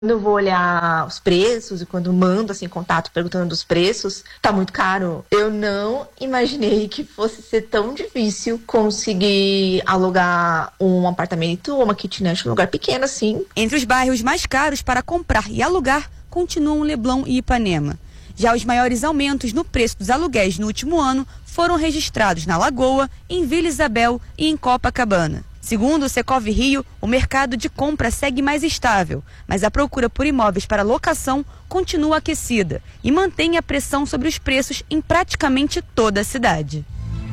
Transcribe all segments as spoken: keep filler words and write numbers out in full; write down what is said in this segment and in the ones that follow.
Quando eu vou olhar os preços e quando mando assim contato perguntando dos preços, tá muito caro. Eu não imaginei que fosse ser tão difícil conseguir alugar um apartamento ou uma kitnet num lugar pequeno assim. Entre os bairros mais caros para comprar e alugar, continuam Leblon e Ipanema. Já os maiores aumentos no preço dos aluguéis no último ano foram registrados na Lagoa, em Vila Isabel e em Copacabana. Segundo o Secov Rio, o mercado de compra segue mais estável, mas a procura por imóveis para locação continua aquecida e mantém a pressão sobre os preços em praticamente toda a cidade.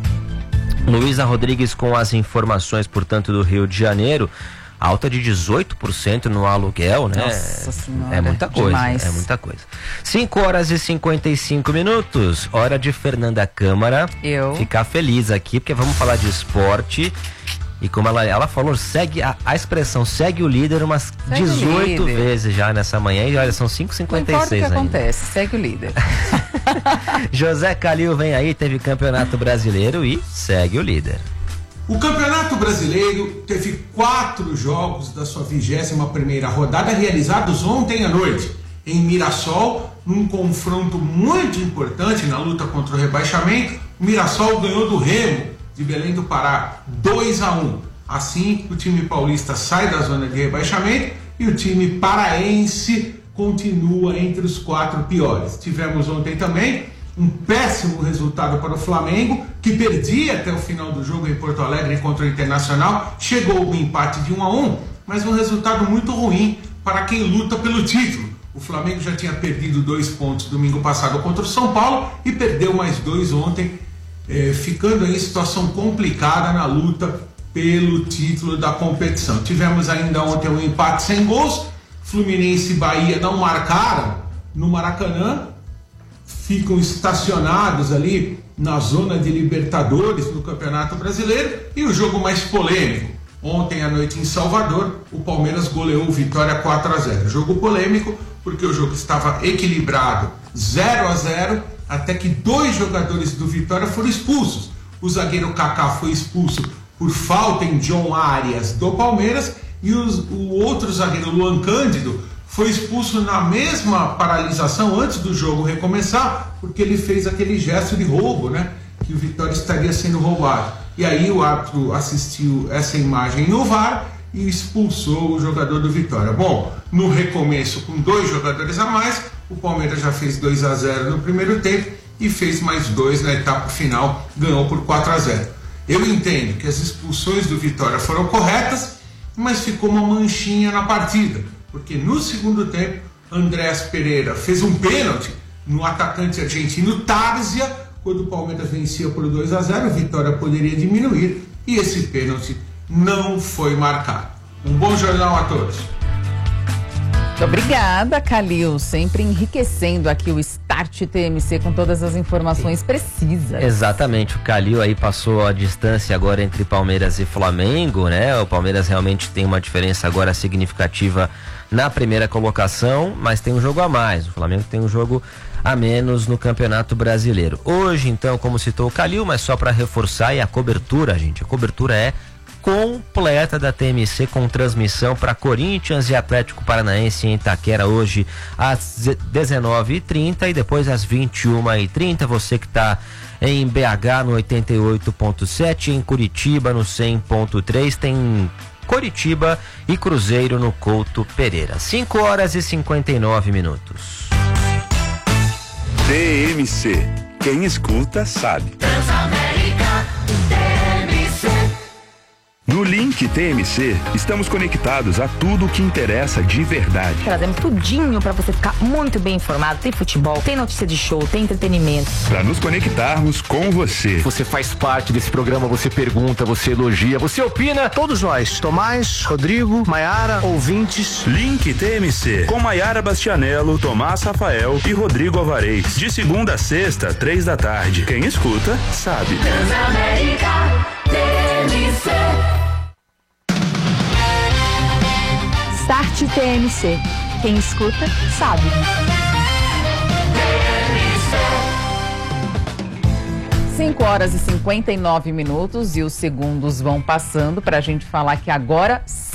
Luísa Rodrigues com as informações, portanto, do Rio de Janeiro. Alta de dezoito por cento no aluguel, né? Nossa Senhora, é muita coisa, demais. é muita coisa. cinco horas e cinquenta e cinco minutos, hora de Fernanda Câmara Eu. ficar feliz aqui, porque vamos falar de esporte. E como ela, ela falou, segue a, a expressão segue o líder umas segue dezoito líder. vezes já nessa manhã. E olha, são cinco e cinquenta e seis ainda. Não importa o que ainda. acontece, segue o líder. José Calil vem aí, teve Campeonato Brasileiro e segue o líder. O Campeonato Brasileiro teve quatro jogos da sua vigésima primeira rodada realizados ontem à noite em Mirassol, num confronto muito importante na luta contra o rebaixamento. O Mirassol ganhou do Remo de Belém do Pará, dois a um. Assim, o time paulista sai da zona de rebaixamento e o time paraense continua entre os quatro piores. Tivemos ontem também um péssimo resultado para o Flamengo, que perdia até o final do jogo em Porto Alegre contra o Internacional. Chegou o empate de um a um, mas um resultado muito ruim para quem luta pelo título. O Flamengo já tinha perdido dois pontos domingo passado contra o São Paulo e perdeu mais dois ontem, É, ficando em situação complicada na luta pelo título da competição. Tivemos ainda ontem um empate sem gols. Fluminense e Bahia não marcaram no Maracanã, ficam estacionados ali na zona de Libertadores do Campeonato Brasileiro. E o jogo mais polêmico, ontem à noite em Salvador, o Palmeiras goleou o Vitória quatro a zero. Jogo polêmico porque o jogo estava equilibrado zero a zero, até que dois jogadores do Vitória foram expulsos. O zagueiro Kaká foi expulso por falta em John Arias do Palmeiras e os, o outro zagueiro, Luan Cândido, foi expulso na mesma paralisação antes do jogo recomeçar, porque ele fez aquele gesto de roubo, né? Que o Vitória estaria sendo roubado. E aí o árbitro assistiu essa imagem no V A R e expulsou o jogador do Vitória. Bom, no recomeço, com dois jogadores a mais, o Palmeiras já fez dois a zero no primeiro tempo e fez mais dois na etapa final, ganhou por quatro a zero. Eu entendo que as expulsões do Vitória foram corretas, mas ficou uma manchinha na partida, porque no segundo tempo, Andrés Pereira fez um pênalti no atacante argentino Tárzia, quando o Palmeiras vencia por dois a zero, o Vitória poderia diminuir e esse pênalti não foi marcado. Um bom jornal a todos. Muito obrigada, Calil, sempre enriquecendo aqui o Start T M C com todas as informações precisas. Exatamente, o Calil aí passou a distância agora entre Palmeiras e Flamengo, né? O Palmeiras realmente tem uma diferença agora significativa na primeira colocação, mas tem um jogo a mais. O Flamengo tem um jogo a menos no Campeonato Brasileiro. Hoje, então, como citou o Calil, mas só para reforçar, e a cobertura, gente, a cobertura é completa da T M C, com transmissão para Corinthians e Atlético Paranaense em Itaquera hoje às dezenove e trinta e depois às vinte e uma e trinta. Você que está em B H no oitenta e oito ponto sete, em Curitiba no cem ponto três, tem Coritiba e Cruzeiro no Couto Pereira. cinco horas e cinquenta e nove minutos. T M C, quem escuta sabe. Transamérica T M C. No Link T M C, estamos conectados a tudo o que interessa de verdade. Trazemos tudinho pra você ficar muito bem informado. Tem futebol, tem notícia de show, tem entretenimento. Para nos conectarmos com você. Você faz parte desse programa, você pergunta, você elogia, você opina. Todos nós, Tomás, Rodrigo, Maiara, ouvintes. Link T M C, com Maiara Bastianello, Tomás Rafael e Rodrigo Alvarez. De segunda a sexta, três da tarde. Quem escuta, sabe. Transamérica T M C. Start T M C. Quem escuta, sabe. cinco horas e cinquenta e nove minutos e os segundos vão passando para a gente falar que agora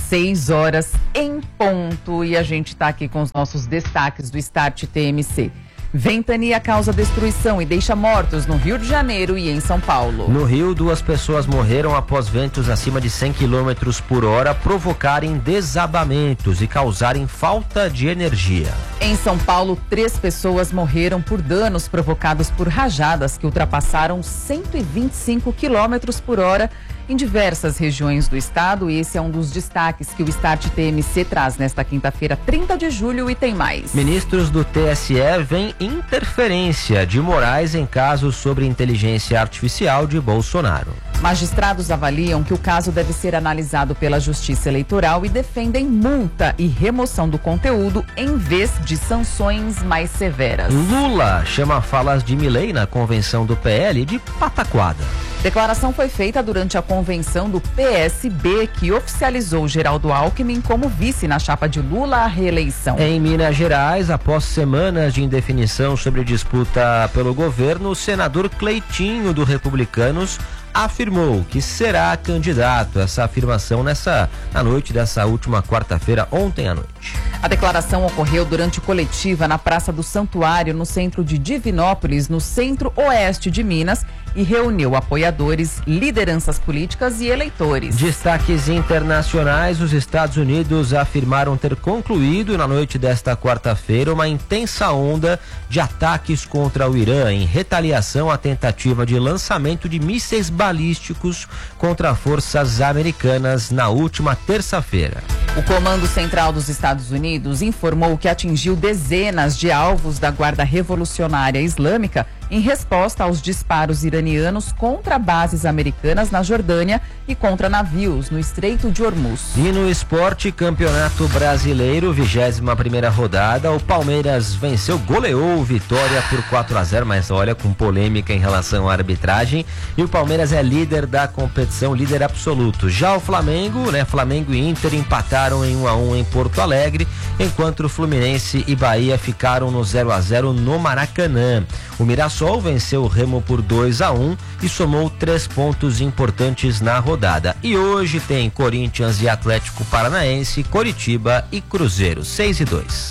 seis horas em ponto e a gente está aqui com os nossos destaques do Start T M C. Ventania causa destruição e deixa mortos no Rio de Janeiro e em São Paulo. No Rio, duas pessoas morreram após ventos acima de cem quilômetros por hora provocarem desabamentos e causarem falta de energia. Em São Paulo, três pessoas morreram por danos provocados por rajadas que ultrapassaram cento e vinte e cinco quilômetros por hora em diversas regiões do estado. E esse é um dos destaques que o Start T M C traz nesta quinta-feira, trinta de julho, e tem mais. Ministros do T S E veem interferência de Moraes em casos sobre inteligência artificial de Bolsonaro. Magistrados avaliam que o caso deve ser analisado pela Justiça Eleitoral e defendem multa e remoção do conteúdo em vez de sanções mais severas. Lula chama falas de Milei na convenção do P L de pataquada. Declaração foi feita durante a convenção do P S B, que oficializou Geraldo Alckmin como vice na chapa de Lula à reeleição. Em Minas Gerais, após semanas de indefinição sobre disputa pelo governo, o senador Cleitinho, do Republicanos, afirmou que será candidato. Essa afirmação nessa na noite dessa última quarta-feira, ontem à noite. A declaração ocorreu durante coletiva na Praça do Santuário, no centro de Divinópolis, no centro-oeste de Minas, e reuniu apoiadores, lideranças políticas e eleitores. Destaques internacionais: os Estados Unidos afirmaram ter concluído na noite desta quarta-feira uma intensa onda de ataques contra o Irã em retaliação à tentativa de lançamento de mísseis balísticos contra forças americanas na última terça-feira. O Comando Central dos Estados Unidos informou que atingiu dezenas de alvos da Guarda Revolucionária Islâmica em resposta aos disparos iranianos contra bases americanas na Jordânia e contra navios no Estreito de Hormuz. E no esporte, Campeonato Brasileiro, vigésima primeira rodada, o Palmeiras venceu, goleou Vitória por quatro a zero, mas olha, com polêmica em relação à arbitragem, e o Palmeiras é líder da competição, líder absoluto. Já o Flamengo, né, Flamengo e Inter empataram em um a um em Porto Alegre, enquanto o Fluminense e Bahia ficaram no zero a zero no Maracanã. O Mirassol venceu o Remo por dois a um e somou três pontos importantes na rodada. E hoje tem Corinthians e Atlético Paranaense, Coritiba e Cruzeiro, seis e dois.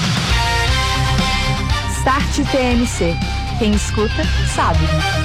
Start T M C. Quem escuta, sabe.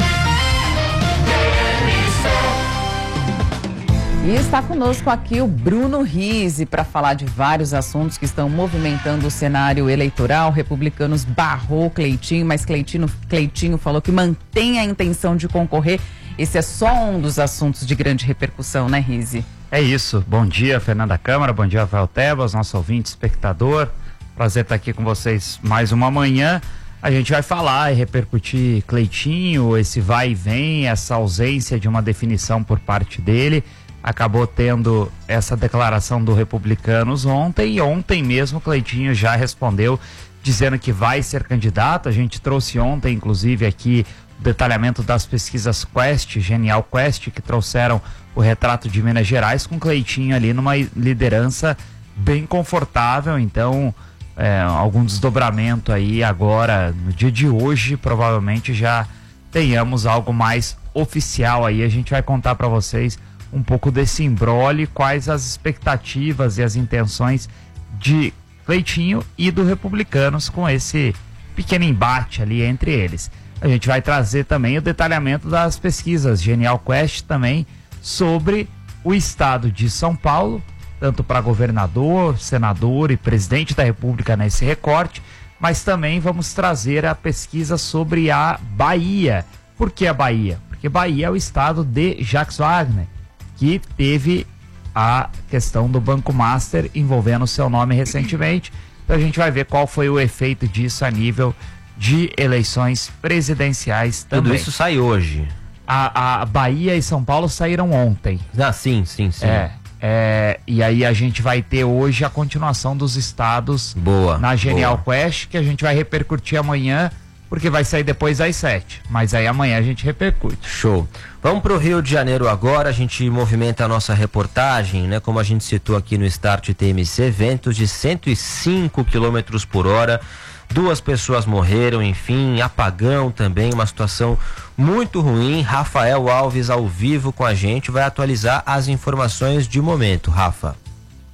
E está conosco aqui o Bruno Rizzi para falar de vários assuntos que estão movimentando o cenário eleitoral. Republicanos barrou Cleitinho, mas Cleitinho, Cleitinho falou que mantém a intenção de concorrer. Esse é só um dos assuntos de grande repercussão, né, Rizzi? É isso. Bom dia, Fernanda Câmara. Bom dia, Rafael Tebas, nosso ouvinte, espectador. Prazer estar aqui com vocês mais uma manhã. A gente vai falar e repercutir Cleitinho, esse vai e vem, essa ausência de uma definição por parte dele. Acabou tendo essa declaração do Republicanos ontem, e ontem mesmo Cleitinho já respondeu dizendo que vai ser candidato. A gente trouxe ontem, inclusive, aqui o detalhamento das pesquisas Quest, Genial Quest, que trouxeram o retrato de Minas Gerais com Cleitinho ali numa liderança bem confortável. Então, é, algum desdobramento aí agora, no dia de hoje, provavelmente já tenhamos algo mais oficial aí. A gente vai contar para vocês um pouco desse imbróglio, quais as expectativas e as intenções de Cleitinho e do Republicanos com esse pequeno embate ali entre eles. A gente vai trazer também o detalhamento das pesquisas Genial Quest também sobre o estado de São Paulo, tanto para governador, senador e presidente da República nesse recorte, mas também vamos trazer a pesquisa sobre a Bahia. Por que a Bahia? Porque Bahia é o estado de Jacques Wagner, que teve a questão do Banco Master envolvendo o seu nome recentemente. Então a gente vai ver qual foi o efeito disso a nível de eleições presidenciais também. Tudo isso sai hoje. A, a Bahia e São Paulo saíram ontem. Ah, sim, sim, sim. É, é, e aí a gente vai ter hoje a continuação dos estados boa, na Genial boa. Quest, que a gente vai repercutir amanhã, porque vai sair depois às sete. Mas aí amanhã a gente repercute. Show. Vamos para o Rio de Janeiro agora. A gente movimenta a nossa reportagem, né? Como a gente citou aqui no Start T M C, ventos de cento e cinco quilômetros por hora. Duas pessoas morreram, enfim, apagão também, uma situação muito ruim. Rafael Alves ao vivo com a gente vai atualizar as informações de momento. Rafa.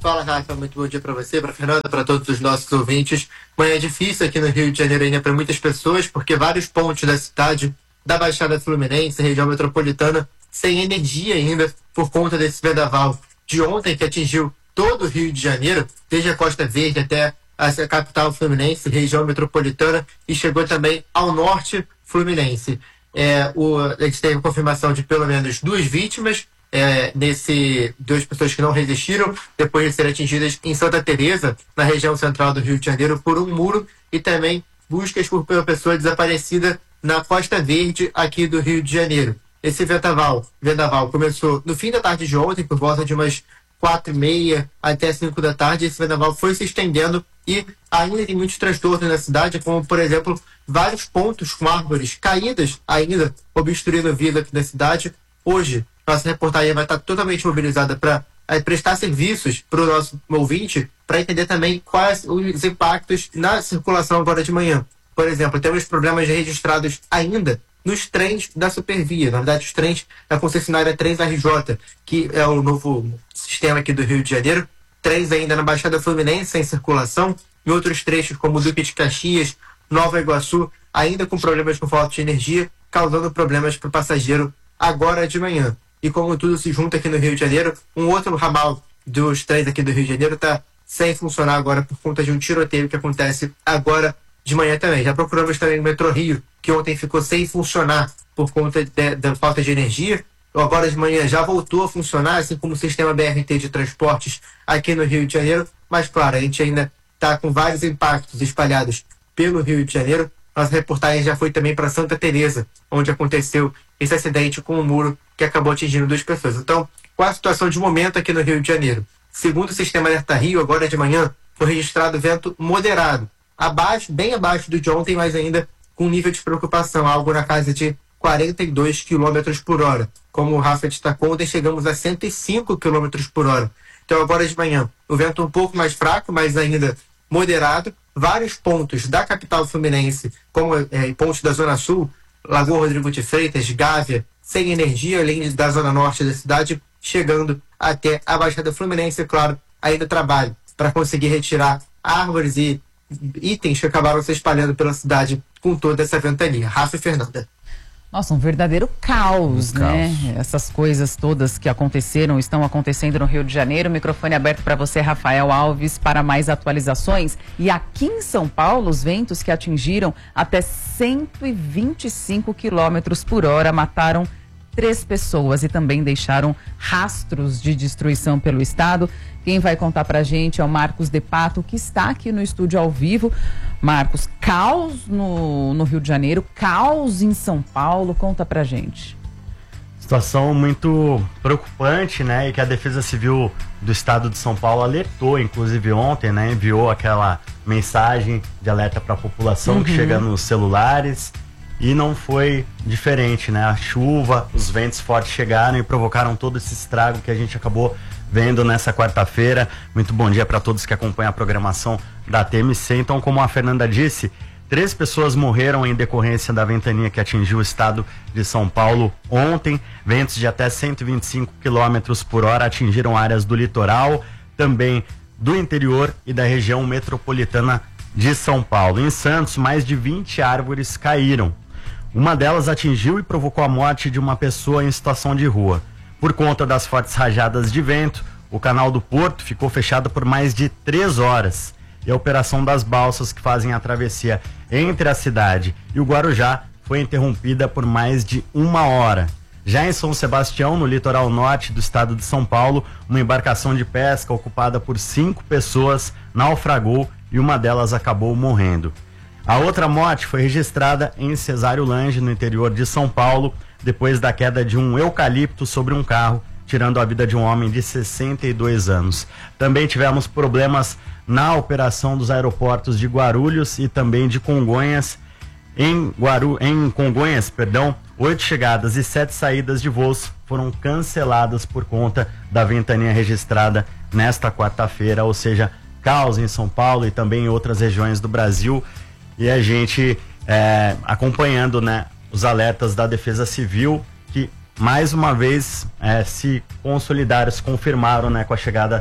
Fala, Rafa, muito bom dia para você, para Fernanda, para todos os nossos ouvintes. Manhã difícil aqui no Rio de Janeiro ainda para muitas pessoas, porque vários pontos da cidade, da Baixada Fluminense, região metropolitana, sem energia ainda por conta desse vendaval de ontem que atingiu todo o Rio de Janeiro, desde a Costa Verde até a capital fluminense, região metropolitana, e chegou também ao norte fluminense. É, o, a gente teve confirmação de pelo menos duas vítimas, É, nesse, duas pessoas que não resistiram depois de serem atingidas em Santa Teresa, na região central do Rio de Janeiro, por um muro, e também buscas por uma pessoa desaparecida na Costa Verde aqui do Rio de Janeiro. Esse vendaval, vendaval começou no fim da tarde de ontem, por volta de umas quatro e meia até cinco da tarde. Esse vendaval foi se estendendo e ainda tem muitos transtornos na cidade, como por exemplo vários pontos com árvores caídas ainda obstruindo a vida aqui da cidade. Hoje nossa reportagem vai estar totalmente mobilizada para é, prestar serviços para o nosso ouvinte, para entender também quais os impactos na circulação agora de manhã. Por exemplo, temos problemas registrados ainda nos trens da Supervia, na verdade os trens da concessionária Trens R J, que é o novo sistema aqui do Rio de Janeiro. Trens ainda na Baixada Fluminense em circulação, em outros trechos como Duque de Caxias, Nova Iguaçu, ainda com problemas com falta de energia, causando problemas para o passageiro agora de manhã. E como tudo se junta aqui no Rio de Janeiro, um outro ramal dos trens aqui do Rio de Janeiro está sem funcionar agora por conta de um tiroteio que acontece agora de manhã também. Já procuramos também o Metrô Rio, que ontem ficou sem funcionar por conta de, da falta de energia. Agora de manhã já voltou a funcionar, assim como o sistema B R T de transportes aqui no Rio de Janeiro. Mas claro, a gente ainda está com vários impactos espalhados pelo Rio de Janeiro. Nossa reportagem já foi também para Santa Teresa, onde aconteceu esse acidente com um muro que acabou atingindo duas pessoas. Então, qual a situação de momento aqui no Rio de Janeiro? Segundo o sistema Alerta Rio, agora de manhã, foi registrado vento moderado, abaixo, bem abaixo do de ontem, mas ainda com nível de preocupação, algo na casa de quarenta e dois quilômetros por hora. Como o Rafa destacou, ontem chegamos a cento e cinco quilômetros por hora. Então, agora de manhã, o vento um pouco mais fraco, mas ainda moderado. Vários pontos da capital fluminense, como é, pontos da Zona Sul, Lagoa Rodrigo de Freitas, Gávea, sem energia, além da Zona Norte da cidade, chegando até a Baixada Fluminense. Claro, ainda trabalho para conseguir retirar árvores e itens que acabaram se espalhando pela cidade com toda essa ventania. Rafa e Fernanda. Nossa, um verdadeiro caos, um né? caos. Essas coisas todas que aconteceram, estão acontecendo no Rio de Janeiro. Microfone aberto para você, Rafael Alves, para mais atualizações. E aqui em São Paulo, os ventos que atingiram até cento e vinte e cinco quilômetros por hora mataram três pessoas e também deixaram rastros de destruição pelo estado. Quem vai contar pra gente é o Marcos De Pato, que está aqui no estúdio ao vivo. Marcos, caos no, no Rio de Janeiro, caos em São Paulo, conta pra gente. Situação muito preocupante, né, e que a Defesa Civil do Estado de São Paulo alertou, inclusive ontem, né, enviou aquela mensagem de alerta para a população uhum. que chega nos celulares. E não foi diferente, né? A chuva, os ventos fortes chegaram e provocaram todo esse estrago que a gente acabou vendo nessa quarta-feira. Muito bom dia para todos que acompanham a programação da T M C. Então, como a Fernanda disse, três pessoas morreram em decorrência da ventania que atingiu o estado de São Paulo ontem. Ventos de até cento e vinte e cinco quilômetros por hora atingiram áreas do litoral, também do interior e da região metropolitana de São Paulo. Em Santos, mais de vinte árvores caíram. Uma delas atingiu e provocou a morte de uma pessoa em situação de rua. Por conta das fortes rajadas de vento, o canal do Porto ficou fechado por mais de três horas. E a operação das balsas que fazem a travessia entre a cidade e o Guarujá foi interrompida por mais de uma hora. Já em São Sebastião, no litoral norte do estado de São Paulo, uma embarcação de pesca ocupada por cinco pessoas naufragou e uma delas acabou morrendo. A outra morte foi registrada em Cesário Lange, no interior de São Paulo, depois da queda de um eucalipto sobre um carro, tirando a vida de um homem de sessenta e dois anos. Também tivemos problemas na operação dos aeroportos de Guarulhos e também de Congonhas. Em, Guaru... em Congonhas, perdão, oito chegadas e sete saídas de voos foram canceladas por conta da ventania registrada nesta quarta-feira, ou seja, caos em São Paulo e também em outras regiões do Brasil. E a gente é, acompanhando, né, os alertas da Defesa Civil, que mais uma vez é, se consolidaram, se confirmaram, né, com a chegada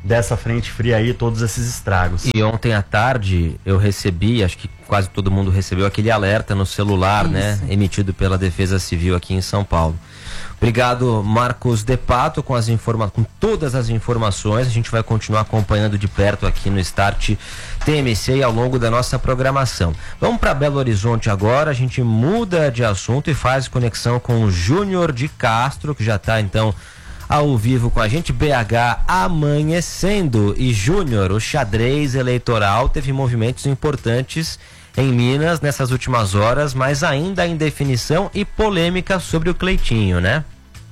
dessa frente fria aí, todos esses estragos. E ontem à tarde eu recebi, acho que quase todo mundo recebeu aquele alerta no celular, Isso. né? Emitido pela Defesa Civil aqui em São Paulo. Obrigado, Marcos De Pato, com, as informa com todas as informações. A gente vai continuar acompanhando de perto aqui no Start T M C e ao longo da nossa programação. Vamos para Belo Horizonte agora, a gente muda de assunto e faz conexão com o Júnior de Castro, que já está então ao vivo com a gente. B H amanhecendo. E Júnior, o xadrez eleitoral teve movimentos importantes em Minas nessas últimas horas, mas ainda em definição e polêmica sobre o Cleitinho, né?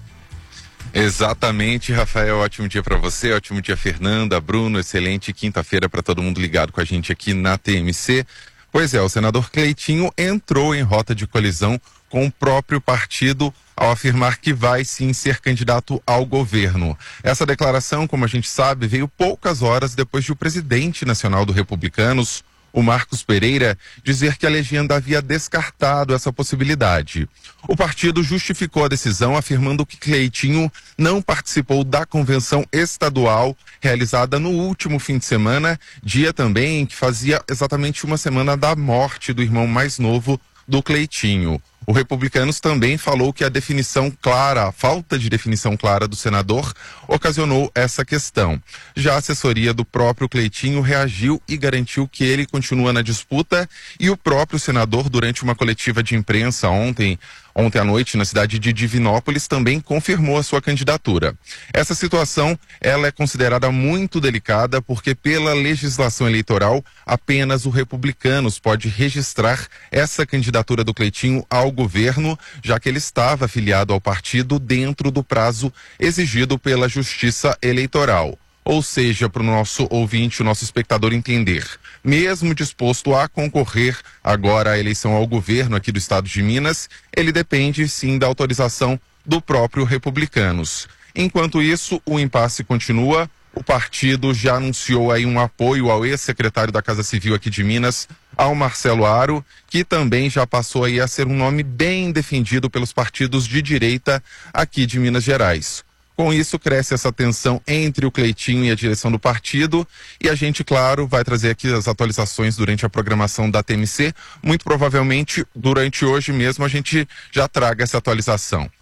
Exatamente, Rafael, ótimo dia para você, ótimo dia Fernanda, Bruno, excelente quinta-feira para todo mundo ligado com a gente aqui na T M C. Pois é, o senador Cleitinho entrou em rota de colisão com o próprio partido ao afirmar que vai sim ser candidato ao governo. Essa declaração, como a gente sabe, veio poucas horas depois de o presidente nacional do Republicanos, o Marcos Pereira, dizer que a legenda havia descartado essa possibilidade. O partido justificou a decisão afirmando que Cleitinho não participou da convenção estadual realizada no último fim de semana, dia também que fazia exatamente uma semana da morte do irmão mais novo do Cleitinho. O Republicanos também falou que a definição clara, a falta de definição clara do senador ocasionou essa questão. Já a assessoria do próprio Cleitinho reagiu e garantiu que ele continua na disputa, e o próprio senador, durante uma coletiva de imprensa ontem, ontem à noite na cidade de Divinópolis, também confirmou a sua candidatura. Essa situação, ela é considerada muito delicada porque pela legislação eleitoral, apenas o Republicanos pode registrar essa candidatura do Cleitinho ao governo, já que ele estava afiliado ao partido dentro do prazo exigido pela Justiça Eleitoral. Ou seja, para o nosso ouvinte, o nosso espectador entender, mesmo disposto a concorrer agora à eleição ao governo aqui do estado de Minas, ele depende sim da autorização do próprio Republicanos. Enquanto isso, o impasse continua. O partido já anunciou aí um apoio ao ex-secretário da Casa Civil aqui de Minas, ao Marcelo Aro, que também já passou aí a ser um nome bem defendido pelos partidos de direita aqui de Minas Gerais. Com isso, cresce essa tensão entre o Cleitinho e a direção do partido, e a gente, claro, vai trazer aqui as atualizações durante a programação da T M C. Muito provavelmente, durante hoje mesmo, a gente já traga essa atualização.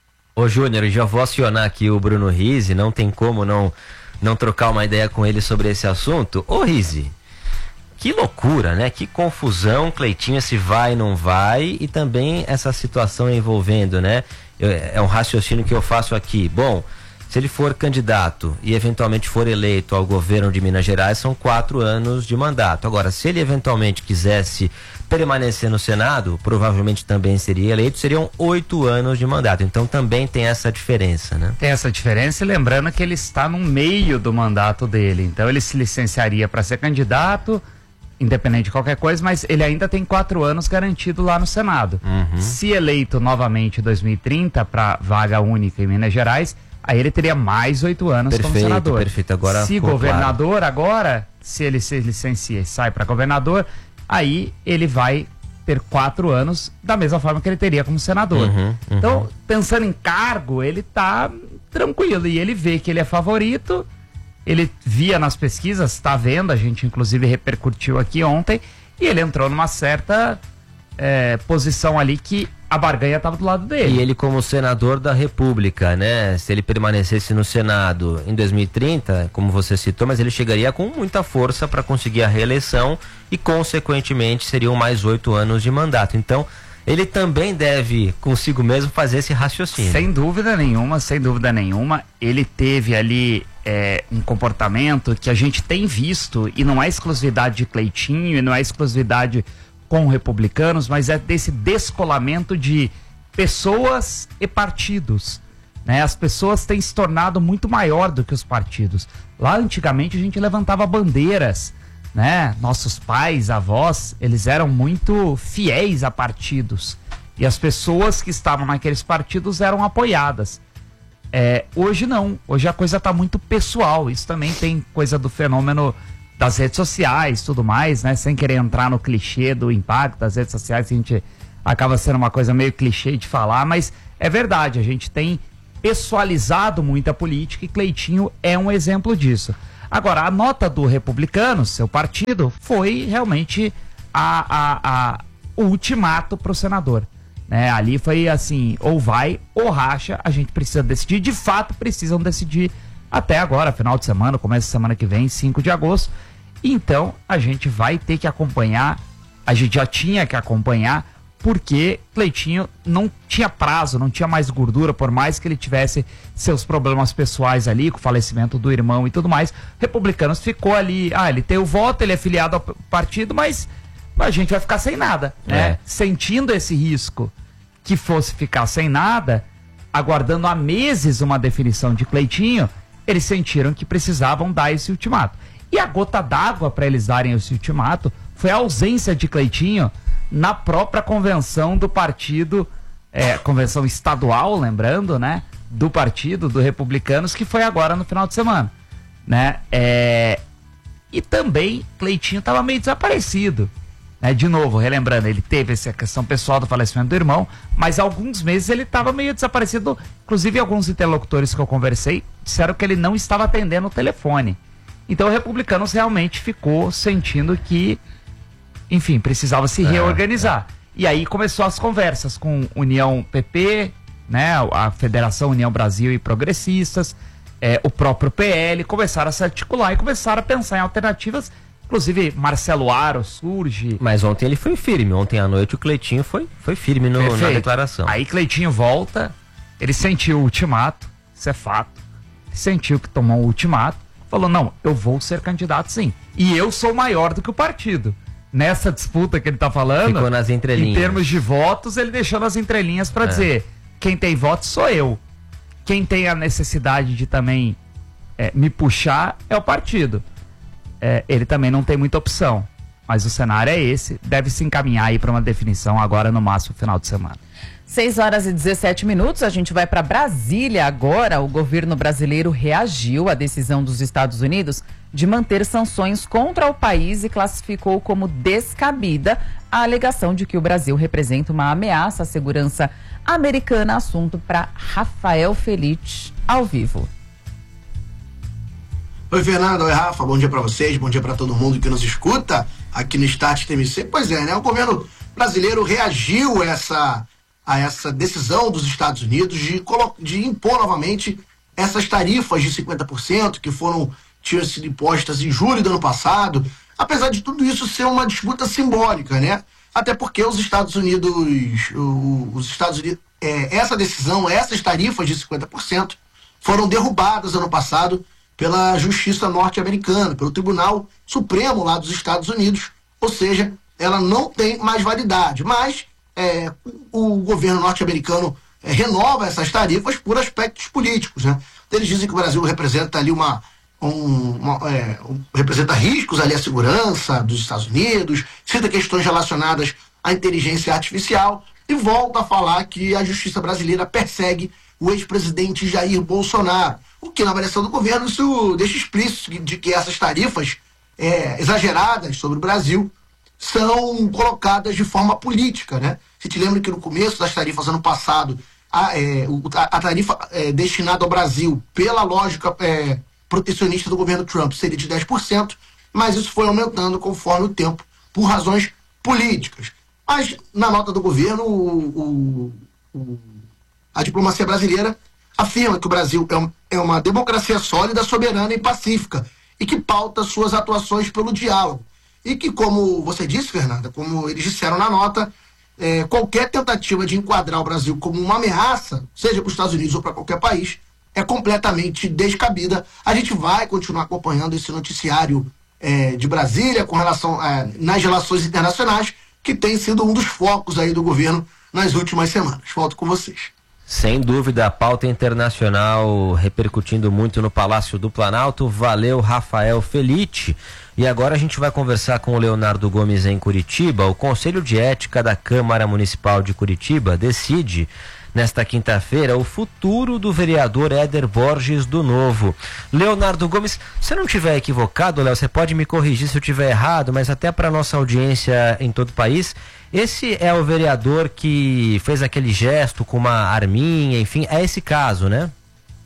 Ô Júnior, já vou acionar aqui o Bruno Rizzi, não tem como não, não trocar uma ideia com ele sobre esse assunto. Ô Rizzi, que loucura, né? Que confusão, Cleitinho se vai, não vai, e também essa situação envolvendo, né? Eu, é um raciocínio que eu faço aqui. Bom, se ele for candidato e eventualmente for eleito ao governo de Minas Gerais, são quatro anos de mandato. Agora, se ele eventualmente quisesse permanecer no Senado, provavelmente também seria eleito, seriam oito anos de mandato. Então também tem essa diferença, né? Tem essa diferença, e lembrando que ele está no meio do mandato dele. Então ele se licenciaria para ser candidato, independente de qualquer coisa, mas ele ainda tem quatro anos garantido lá no Senado. Uhum. Se eleito novamente em dois mil e trinta para vaga única em Minas Gerais, aí ele teria mais oito anos perfeito, como senador. Perfeito, agora se governador, claro. Agora, se ele se licencia e sai para governador, aí ele vai ter quatro anos da mesma forma que ele teria como senador. Uhum, uhum. Então, pensando em cargo, ele tá tranquilo, e ele vê que ele é favorito. Ele via nas pesquisas, está vendo, a gente inclusive repercutiu aqui ontem, e ele entrou numa certa é, posição ali que a barganha estava do lado dele. E ele, como senador da República, né? Se ele permanecesse no Senado em dois mil e trinta, como você citou, mas ele chegaria com muita força para conseguir a reeleição e, consequentemente, seriam mais oito anos de mandato. Então, ele também deve consigo mesmo fazer esse raciocínio. Sem dúvida nenhuma, sem dúvida nenhuma. Ele teve ali é, um comportamento que a gente tem visto, e não é exclusividade de Cleitinho, e não é exclusividade com republicanos, mas é desse descolamento de pessoas e partidos, né? As pessoas têm se tornado muito maior do que os partidos. Lá antigamente a gente levantava bandeiras, né? Nossos pais, avós, eles eram muito fiéis a partidos, e as pessoas que estavam naqueles partidos eram apoiadas. É, hoje não, hoje a coisa está muito pessoal. Isso também tem coisa do fenômeno das redes sociais, tudo mais, né? Sem querer entrar no clichê do impacto das redes sociais, a gente acaba sendo uma coisa meio clichê de falar, mas é verdade, a gente tem pessoalizado muito a política, e Cleitinho é um exemplo disso. Agora, a nota do Republicanos, seu partido, foi realmente a, a, a, o ultimato para o senador. Né? Ali foi assim, ou vai ou racha, a gente precisa decidir. De fato, precisam decidir até agora, final de semana, começa semana que vem, cinco de agosto. Então, a gente vai ter que acompanhar, a gente já tinha que acompanhar, porque Cleitinho não tinha prazo, não tinha mais gordura, por mais que ele tivesse seus problemas pessoais ali, com o falecimento do irmão e tudo mais. Republicanos ficou ali, ah, ele tem o voto, ele é filiado ao partido, mas a gente vai ficar sem nada, né? É. Sentindo esse risco que fosse ficar sem nada, aguardando há meses uma definição de Cleitinho, eles sentiram que precisavam dar esse ultimato. E a gota d'água para eles darem esse ultimato foi a ausência de Cleitinho na própria convenção do partido, é, convenção estadual, lembrando, né, do partido, do Republicanos, que foi agora no final de semana, né, é, e também Cleitinho estava meio desaparecido, né, de novo, relembrando, ele teve essa questão pessoal do falecimento do irmão, mas há alguns meses ele estava meio desaparecido, inclusive alguns interlocutores que eu conversei disseram que ele não estava atendendo o telefone, então o Republicanos realmente ficou sentindo que enfim, precisava se reorganizar. É, é. E aí começou as conversas com União P P, né, a Federação União Brasil e Progressistas, é, o próprio P L, começaram a se articular e começaram a pensar em alternativas. Inclusive, Marcelo Aro surge. Mas ontem ele foi firme. Ontem à noite o Cleitinho foi, foi firme no, na declaração. Aí Cleitinho volta, ele sentiu o ultimato, isso é fato. Ele sentiu que tomou o ultimato, falou, não, eu vou ser candidato sim. E eu sou maior do que o partido. Nessa disputa que ele tá falando, ficou nas entrelinhas. Em termos de votos, ele deixou nas entrelinhas para é. dizer, quem tem votos sou eu. Quem tem a necessidade de também é, me puxar é o partido. É, ele também não tem muita opção. Mas o cenário é esse, deve se encaminhar aí para uma definição agora no máximo final de semana. seis horas e dezessete minutos, a gente vai para Brasília agora. O governo brasileiro reagiu à decisão dos Estados Unidos de manter sanções contra o país e classificou como descabida a alegação de que o Brasil representa uma ameaça à segurança americana. Assunto para Rafael Felite, ao vivo. Oi, Fernanda. Oi, Rafa. Bom dia para vocês, bom dia para todo mundo que nos escuta aqui no Start T M C. Pois é, né? O governo brasileiro reagiu a essa, a essa decisão dos Estados Unidos de, de impor novamente essas tarifas de cinquenta por cento que foram tinham sido impostas em julho do ano passado, apesar de tudo isso ser uma disputa simbólica, né? Até porque os Estados Unidos, o, os Estados Unidos, é, essa decisão, essas tarifas de cinquenta por cento foram derrubadas ano passado pela Justiça norte-americana, pelo Tribunal Supremo lá dos Estados Unidos, ou seja, ela não tem mais validade, mas é, o governo norte-americano é, renova essas tarifas por aspectos políticos, né? Eles dizem que o Brasil representa ali uma Um, uma, é, um, representa riscos ali à segurança dos Estados Unidos, cita questões relacionadas à inteligência artificial e volta a falar que a justiça brasileira persegue o ex-presidente Jair Bolsonaro, o que na avaliação do governo isso deixa explícito de que essas tarifas é, exageradas sobre o Brasil são colocadas de forma política, né? Se te lembra que no começo das tarifas ano passado a, é, a, a tarifa é, destinada ao Brasil pela lógica é, protecionista do governo Trump seria de dez por cento, mas isso foi aumentando conforme o tempo, por razões políticas. Mas, na nota do governo, o, o, o, a diplomacia brasileira afirma que o Brasil é, um, é uma democracia sólida, soberana e pacífica, e que pauta suas atuações pelo diálogo. E que, como você disse, Fernanda, como eles disseram na nota, é, qualquer tentativa de enquadrar o Brasil como uma ameaça, seja para os Estados Unidos ou para qualquer país, é completamente descabida. A gente vai continuar acompanhando esse noticiário é, de Brasília com relação é, nas relações internacionais, que tem sido um dos focos aí do governo nas últimas semanas. Volto com vocês. Sem dúvida, a pauta internacional repercutindo muito no Palácio do Planalto. Valeu, Rafael Felite. E agora a gente vai conversar com o Leonardo Gomes em Curitiba. O Conselho de Ética da Câmara Municipal de Curitiba decide nesta quinta-feira o futuro do vereador Éder Borges do Novo. Leonardo Gomes, se eu não estiver equivocado, Léo, você pode me corrigir se eu estiver errado, mas até para nossa audiência em todo o país, esse é o vereador que fez aquele gesto com uma arminha, enfim, é esse caso, né?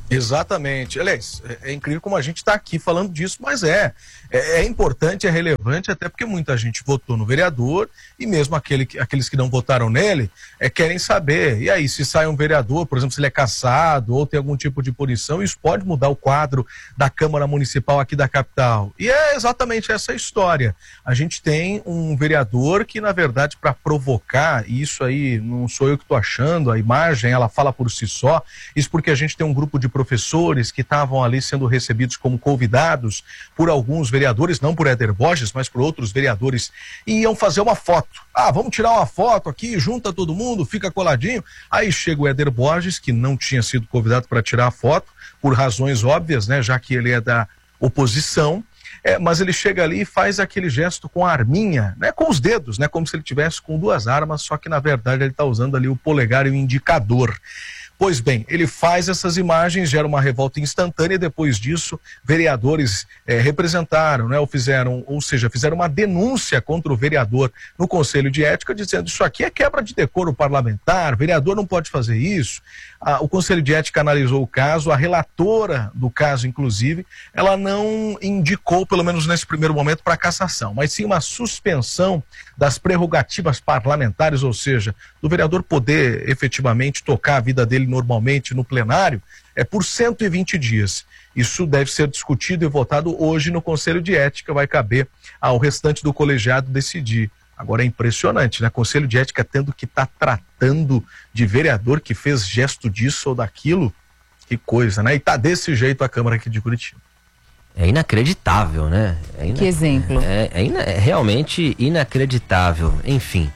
Exatamente. Aliás, é, é incrível como a gente está aqui falando disso, mas é, é. É importante, é relevante, até porque muita gente votou no vereador e mesmo aquele, aqueles que não votaram nele é, querem saber. E aí, se sai um vereador, por exemplo, se ele é cassado ou tem algum tipo de punição, isso pode mudar o quadro da Câmara Municipal aqui da capital. E é exatamente essa história. A gente tem um vereador que, na verdade, para provocar, e isso aí não sou eu que estou achando, a imagem, ela fala por si só, isso porque a gente tem um grupo de professores que estavam ali sendo recebidos como convidados por alguns vereadores, não por Éder Borges, mas por outros vereadores, e iam fazer uma foto. Ah, vamos tirar uma foto aqui, junta todo mundo, fica coladinho. Aí chega o Éder Borges, que não tinha sido convidado para tirar a foto, por razões óbvias, né, já que ele é da oposição, é, mas ele chega ali e faz aquele gesto com a arminha, né, com os dedos, né, como se ele tivesse com duas armas, só que na verdade ele está usando ali o polegar e o indicador. Pois bem, ele faz essas imagens, gera uma revolta instantânea e depois disso, vereadores eh, representaram, né, ou fizeram, ou seja, fizeram uma denúncia contra o vereador no Conselho de Ética, dizendo isso aqui é quebra de decoro parlamentar, vereador não pode fazer isso. Ah, o Conselho de Ética analisou o caso, a relatora do caso, inclusive, ela não indicou, pelo menos nesse primeiro momento, para cassação, mas sim uma suspensão das prerrogativas parlamentares, ou seja, do vereador poder efetivamente tocar a vida dele normalmente no plenário, é por cento e vinte dias. Isso deve ser discutido e votado hoje no Conselho de Ética, vai caber ao restante do colegiado decidir. Agora é impressionante, né? Conselho de Ética tendo que estar tá tratando de vereador que fez gesto disso ou daquilo, que coisa, né? E tá desse jeito a Câmara aqui de Curitiba. É inacreditável, né? É ina... Que exemplo. É, é, ina... é realmente inacreditável, enfim.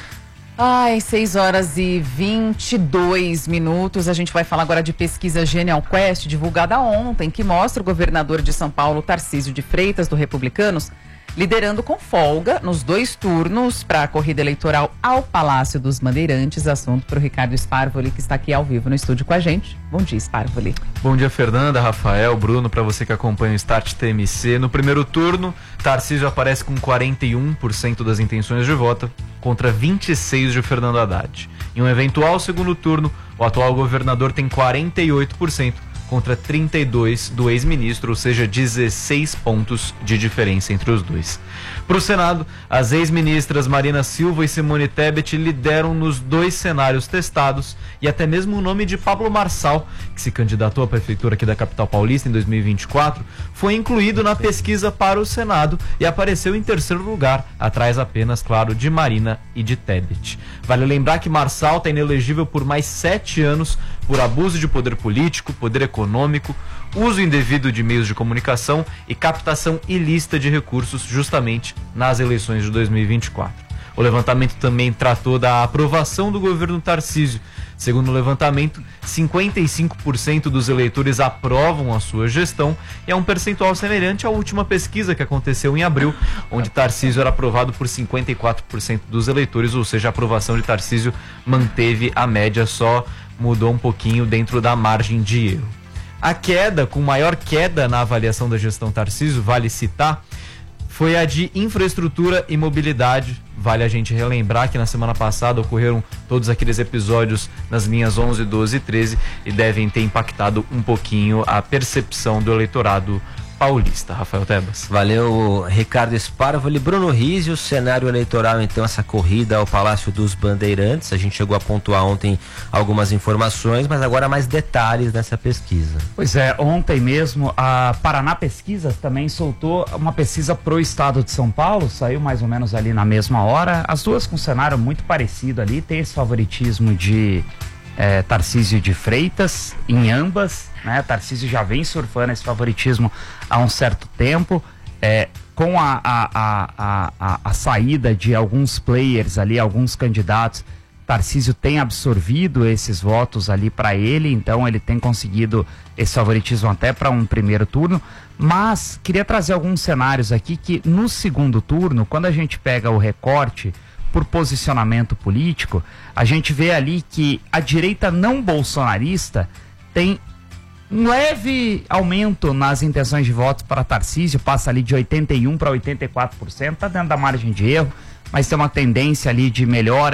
Ai, seis horas e vinte e dois minutos. A gente vai falar agora de pesquisa Genial Quest, divulgada ontem, que mostra o governador de São Paulo, Tarcísio de Freitas, do Republicanos, liderando com folga nos dois turnos para a corrida eleitoral ao Palácio dos Bandeirantes. Assunto para o Ricardo Sparvoli, que está aqui ao vivo no estúdio com a gente. Bom dia, Sparvoli. Bom dia, Fernanda, Rafael, Bruno, para você que acompanha o Start T M C. No primeiro turno, Tarcísio aparece com quarenta e um por cento das intenções de voto contra vinte e seis por cento de Fernando Haddad. Em um eventual segundo turno, o atual governador tem quarenta e oito por cento contra trinta e dois por cento do ex-ministro, ou seja, dezesseis pontos de diferença entre os dois. Para o Senado, as ex-ministras Marina Silva e Simone Tebet lideram nos dois cenários testados e até mesmo o nome de Pablo Marçal, que se candidatou à prefeitura aqui da capital paulista em dois mil e vinte e quatro, foi incluído na pesquisa para o Senado e apareceu em terceiro lugar, atrás apenas, claro, de Marina e de Tebet. Vale lembrar que Marçal está inelegível por mais sete anos por abuso de poder político, poder econômico, uso indevido de meios de comunicação e captação ilícita de recursos justamente nas eleições de dois mil e vinte e quatro. O levantamento também tratou da aprovação do governo Tarcísio. Segundo o levantamento, cinquenta e cinco por cento dos eleitores aprovam a sua gestão e é um percentual semelhante à última pesquisa que aconteceu em abril, onde Tarcísio era aprovado por cinquenta e quatro por cento dos eleitores, ou seja, a aprovação de Tarcísio manteve a média, só mudou um pouquinho dentro da margem de erro. A queda, com maior queda na avaliação da gestão Tarcísio, vale citar, foi a de infraestrutura e mobilidade. Vale a gente relembrar que na semana passada ocorreram todos aqueles episódios nas linhas onze, doze e treze e devem ter impactado um pouquinho a percepção do eleitorado paulista. Rafael Tebas. Valeu, Ricardo Sparvoli. Bruno Rizzi, o cenário eleitoral, então, essa corrida ao Palácio dos Bandeirantes. A gente chegou a pontuar ontem algumas informações, mas agora mais detalhes dessa pesquisa. Pois é, ontem mesmo a Paraná Pesquisas também soltou uma pesquisa pro estado de São Paulo, saiu mais ou menos ali na mesma hora, as duas com um cenário muito parecido ali, tem esse favoritismo de é, Tarcísio de Freitas em ambas, né? Tarcísio já vem surfando esse favoritismo há um certo tempo, é, com a, a, a, a, a saída de alguns players ali, alguns candidatos, Tarcísio tem absorvido esses votos ali para ele, então ele tem conseguido esse favoritismo até para um primeiro turno, mas queria trazer alguns cenários aqui que no segundo turno, quando a gente pega o recorte por posicionamento político, a gente vê ali que a direita não bolsonarista tem um leve aumento nas intenções de votos para Tarcísio, passa ali de oitenta e um por cento para oitenta e quatro por cento, está dentro da margem de erro, mas tem uma tendência ali de melhora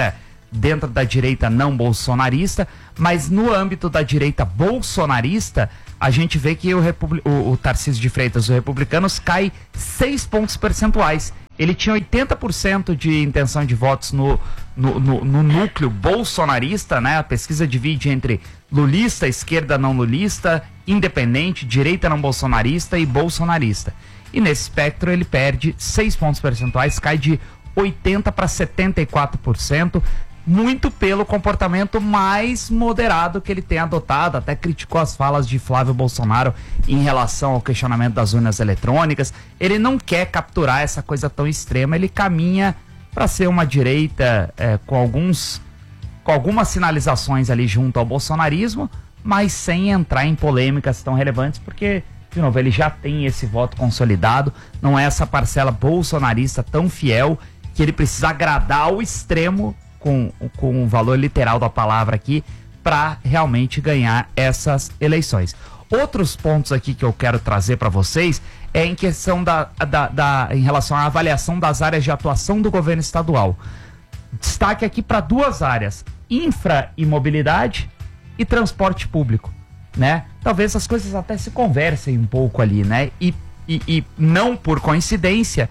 dentro da direita não bolsonarista, mas no âmbito da direita bolsonarista, a gente vê que o, Repub... o, o Tarcísio de Freitas, o Republicanos, cai seis pontos percentuais. Ele tinha oitenta por cento de intenção de votos no, no, no, no núcleo bolsonarista, né? A pesquisa divide entre lulista, esquerda não lulista, independente, direita não bolsonarista e bolsonarista. E nesse espectro ele perde seis pontos percentuais, cai de oitenta para setenta e quatro por cento, muito pelo comportamento mais moderado que ele tem adotado. Até criticou as falas de Flávio Bolsonaro em relação ao questionamento das urnas eletrônicas. Ele não quer capturar essa coisa tão extrema, ele caminha para ser uma direita é, com alguns com algumas sinalizações ali junto ao bolsonarismo, mas sem entrar em polêmicas tão relevantes, porque, de novo, ele já tem esse voto consolidado, não é essa parcela bolsonarista tão fiel que ele precisa agradar ao extremo, com, com o valor literal da palavra aqui, para realmente ganhar essas eleições. Outros pontos aqui que eu quero trazer para vocês é em questão da, da, da, em relação à avaliação das áreas de atuação do governo estadual. Destaque aqui para duas áreas: infra e mobilidade e transporte público, né? Talvez essas coisas até se conversem um pouco ali, né? E, e, e não por coincidência,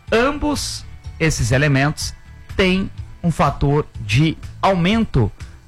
ambos esses elementos têm um fator de aumento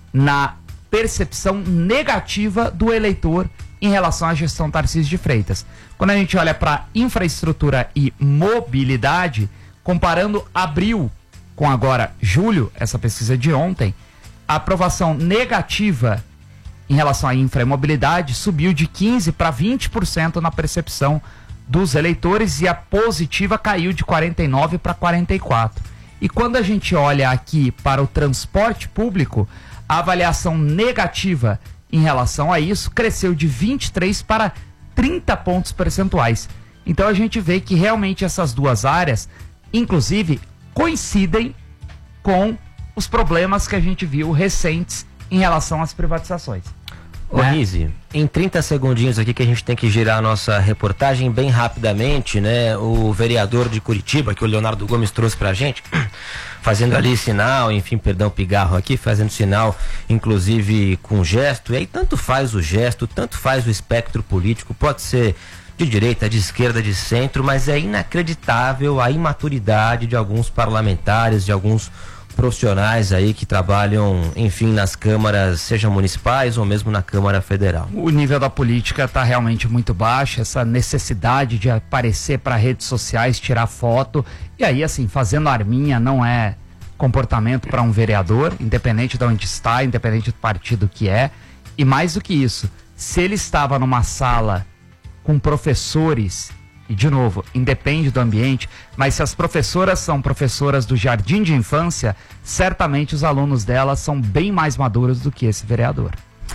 na percepção negativa do eleitor em relação à gestão Tarcísio de Freitas. Quando a gente olha para infraestrutura e mobilidade, comparando abril com agora julho, essa pesquisa de ontem, a aprovação negativa em relação à infra e mobilidade subiu de quinze para vinte por cento na percepção dos eleitores e a positiva caiu de quarenta e nove para quarenta e quatro. E quando a gente olha aqui para o transporte público, a avaliação negativa em relação a isso cresceu de vinte e três para trinta pontos percentuais. Então a gente vê que realmente essas duas áreas, inclusive, coincidem com os problemas que a gente viu recentes em relação às privatizações. Ô, né? Rizzi, em trinta segundinhos aqui que a gente tem que girar a nossa reportagem bem rapidamente, né? O vereador de Curitiba, que o Leonardo Gomes trouxe pra gente, fazendo ali sinal, enfim, perdão, pigarro aqui, fazendo sinal, inclusive com gesto, e aí tanto faz o gesto, tanto faz o espectro político, pode ser de direita, de esquerda, de centro, mas é inacreditável a imaturidade de alguns parlamentares, de alguns profissionais aí que trabalham, enfim, nas câmaras, sejam municipais ou mesmo na Câmara Federal. O nível da política está realmente muito baixo, essa necessidade de aparecer para redes sociais, tirar foto, e aí, assim, fazendo arminha não é comportamento para um vereador, independente de onde está, independente do partido que é. E mais do que isso, se ele estava numa sala com professores, e de novo, independe do ambiente, mas se as professoras são professoras do jardim de infância, certamente os alunos delas são bem mais maduros do que esse vereador.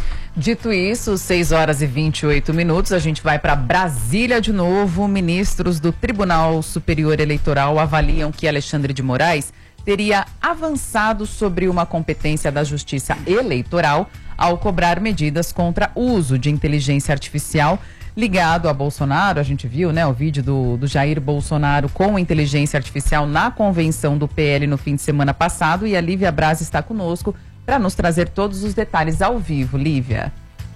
Dito isso, seis horas e vinte e oito minutos, a gente vai para Brasília de novo. Ministros do Tribunal Superior Eleitoral avaliam que Alexandre de Moraes teria avançado sobre uma competência da Justiça Eleitoral ao cobrar medidas contra o uso de inteligência artificial ligado a Bolsonaro. A gente viu, né, o vídeo do, do Jair Bolsonaro com inteligência artificial na convenção do P L no fim de semana passado, e a Lívia Braz está conosco para nos trazer todos os detalhes ao vivo. Lívia.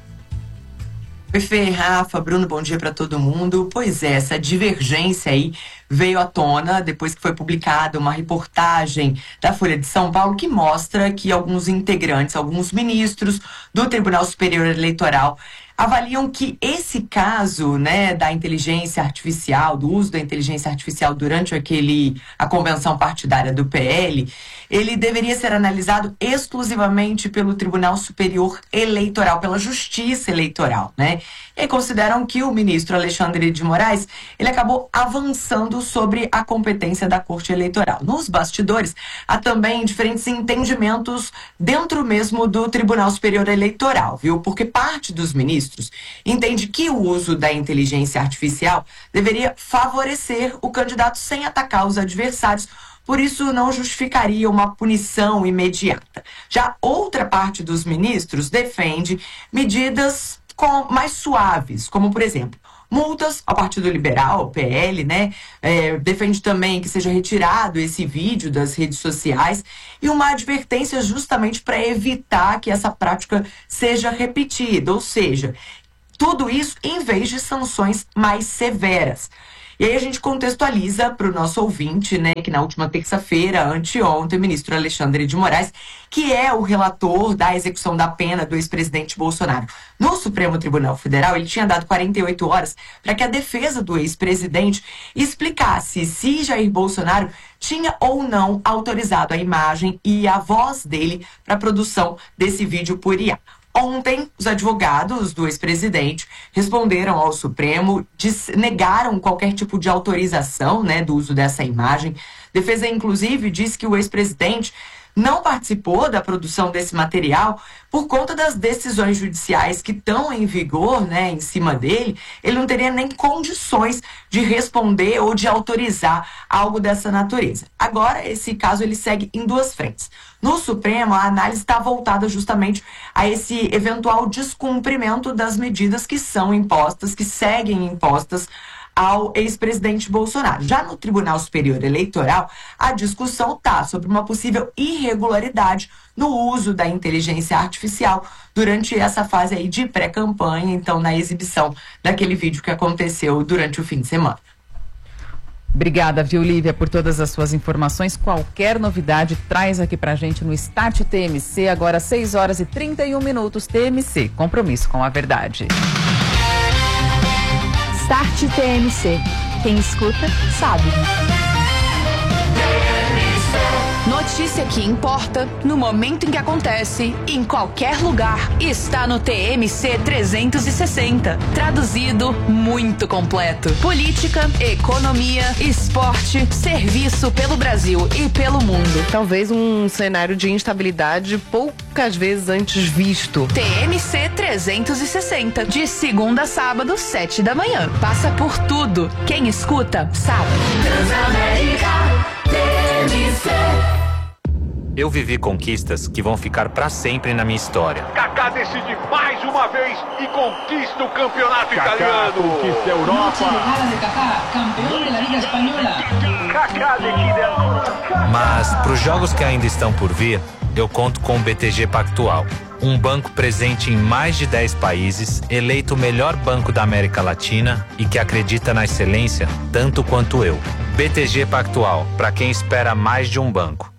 Oi, Fê, Rafa, Bruno, bom dia para todo mundo. Pois é, essa divergência aí veio à tona depois que foi publicada uma reportagem da Folha de São Paulo que mostra que alguns integrantes, alguns ministros do Tribunal Superior Eleitoral avaliam que esse caso, né, da inteligência artificial, do uso da inteligência artificial durante aquele, a convenção partidária do P L, ele deveria ser analisado exclusivamente pelo Tribunal Superior Eleitoral, pela Justiça Eleitoral, né? E consideram que o ministro Alexandre de Moraes, ele acabou avançando sobre a competência da Corte Eleitoral. Nos bastidores, há também diferentes entendimentos dentro mesmo do Tribunal Superior Eleitoral, viu? Porque parte dos ministros entende que o uso da inteligência artificial deveria favorecer o candidato sem atacar os adversários, por isso não justificaria uma punição imediata. Já outra parte dos ministros defende medidas com, mais suaves, como, por exemplo, multas ao Partido Liberal, ao P L, né? É, defende também que seja retirado esse vídeo das redes sociais e uma advertência justamente para evitar que essa prática seja repetida, ou seja, tudo isso em vez de sanções mais severas. E aí a gente contextualiza para o nosso ouvinte, né, que na última terça-feira, anteontem, o ministro Alexandre de Moraes, que é o relator da execução da pena do ex-presidente Bolsonaro no Supremo Tribunal Federal, ele tinha dado quarenta e oito horas para que a defesa do ex-presidente explicasse se Jair Bolsonaro tinha ou não autorizado a imagem e a voz dele para a produção desse vídeo por I A. Ontem, os advogados do ex-presidente responderam ao Supremo, diz, negaram qualquer tipo de autorização, né, do uso dessa imagem. Defesa, inclusive, diz que o ex-presidente não participou da produção desse material por conta das decisões judiciais que estão em vigor, né, em cima dele. Ele não teria nem condições de responder ou de autorizar algo dessa natureza. Agora, esse caso ele segue em duas frentes. No Supremo, a análise está voltada justamente a esse eventual descumprimento das medidas que são impostas, que seguem impostas ao ex-presidente Bolsonaro. Já no Tribunal Superior Eleitoral, a discussão está sobre uma possível irregularidade no uso da inteligência artificial durante essa fase aí de pré-campanha, então na exibição daquele vídeo que aconteceu durante o fim de semana. Obrigada, viu, Lívia, por todas as suas informações. Qualquer novidade, traz aqui pra gente no Start T M C, agora seis horas e trinta e um minutos. T M C, compromisso com a verdade. Start T M C. Quem escuta, sabe. Notícia que importa, no momento em que acontece, em qualquer lugar, está no T M C trezentos e sessenta. Traduzido, muito completo. Política, economia, esporte, serviço pelo Brasil e pelo mundo. Talvez um cenário de instabilidade poucas vezes antes visto. T M C trezentos e sessenta, de segunda a sábado, sete da manhã. Passa por tudo. Quem escuta, sabe. Transamérica T M C. Eu vivi conquistas que vão ficar pra sempre na minha história. Kaká decide mais uma vez e conquista o campeonato Kaká italiano. conquista a Europa. Mas pros jogos que ainda estão por vir, eu conto com o B T G Pactual, um banco presente em mais de dez países, eleito o melhor banco da América Latina e que acredita na excelência tanto quanto eu. B T G Pactual, para quem espera mais de um banco.